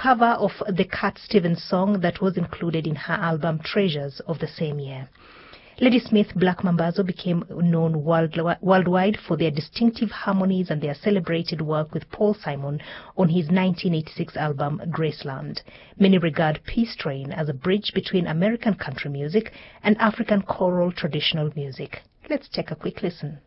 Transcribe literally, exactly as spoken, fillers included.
cover of the Cat Stevens song that was included in her album Treasures of the same year. Ladysmith Black Mambazo became known world, worldwide for their distinctive harmonies and their celebrated work with Paul Simon on his nineteen eighty-six album Graceland. Many regard Peace Train as a bridge between American country music and African choral traditional music. Let's take a quick listen.